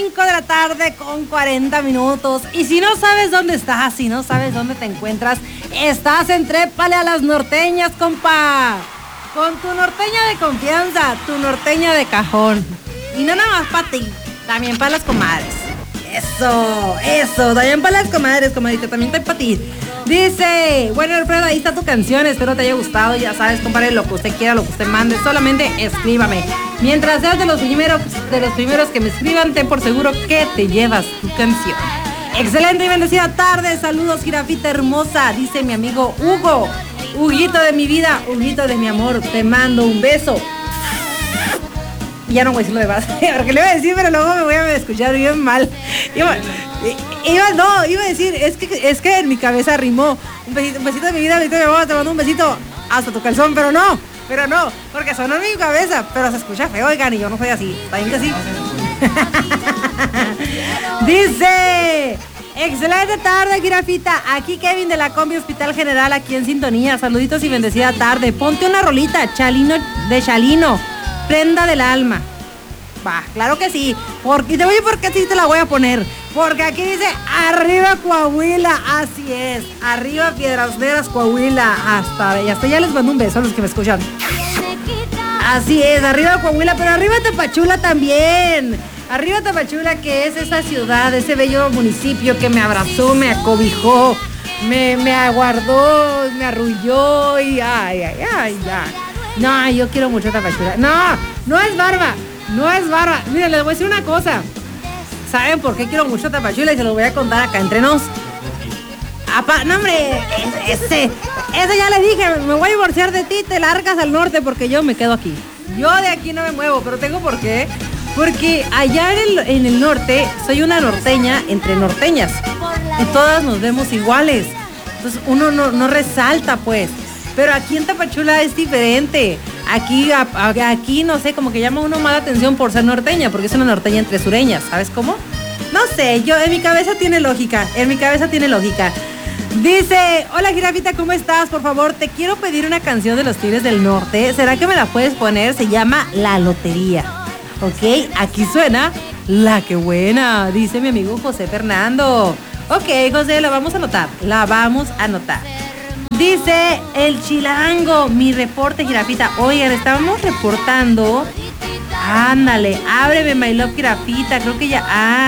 5 de la tarde con 40 minutos. Y si no sabes dónde estás, si no sabes dónde te encuentras, estás en Trépale a las Norteñas, compa. Con tu norteña de confianza, tu norteña de cajón. Y no nada más para ti, también para las comadres. Eso, también para las comadres, comadrita, también está para ti. Dice, bueno, Alfredo, ahí está tu canción, espero te haya gustado. Ya sabes, compadre, lo que usted quiera, lo que usted mande, solamente escríbame. Mientras seas de los primeros que me escriban, ten por seguro que te llevas tu canción. Excelente y bendecida tarde, saludos, jirafita hermosa, dice mi amigo Hugo. Huguito de mi vida, Huguito de mi amor, te mando un beso. Y ya no voy a decir lo demás, porque le iba a decir, pero luego me voy a escuchar bien mal. Iba a decir, es que en mi cabeza rimó. Un besito de mi vida, Huguito de mi amor, te mando un besito hasta tu calzón, pero no, porque sonó en mi cabeza, pero se escucha feo, oigan, y yo no soy así, está bien que sí. Dice, excelente tarde, jirafita. Aquí Kevin de la Combi Hospital General, aquí en sintonía. Saluditos y bendecida tarde. Ponte una rolita, Chalino, prenda del alma. Va, claro que sí. Y te voy a decir por qué sí te la voy a poner. Porque aquí dice, arriba Coahuila. Así es, arriba Piedras Negras, Coahuila. Hasta ya les mando un beso a los que me escuchan. Así es, arriba Coahuila, pero arriba Tapachula también. Arriba Tapachula, que es esa ciudad, ese bello municipio que me abrazó, me acobijó, me aguardó, me arrulló y ay, ya. No, yo quiero mucho Tapachula. No es barba. Miren, les voy a decir una cosa. ¿Saben por qué quiero mucho Tapachula? Y se lo voy a contar acá entre nos. No, hombre, ese ya le dije, me voy a divorciar de ti, te largas al norte porque yo me quedo aquí. Yo de aquí no me muevo, pero tengo por qué. Porque allá en el norte soy una norteña entre norteñas. Y todas nos vemos iguales. Entonces uno no resalta, pues. Pero aquí en Tapachula es diferente. Aquí no sé, como que llama uno más la atención por ser norteña, porque es una norteña entre sureñas, ¿sabes cómo? No sé, en mi cabeza tiene lógica. Dice, hola jirafita, ¿cómo estás? Por favor, te quiero pedir una canción de los Tigres del Norte. ¿Será que me la puedes poner? Se llama La Lotería. Ok, aquí suena La Que Buena, dice mi amigo José Fernando. Ok, José, la vamos a anotar. Dice el Chilango, mi reporte, jirafita. Oigan, estábamos reportando. Ándale, ábreme, my love, jirafita. Creo que ya.